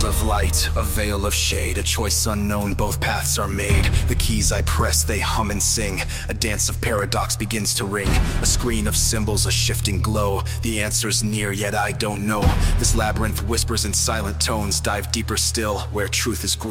of light, a veil of shade, a choice unknown, both paths are made. The keys I press, they hum and sing. A dance of paradox begins to ring. A screen of symbols, a shifting glow. The answer's near, yet I don't know. This labyrinth whispers in silent tones. Dive deeper still, where truth is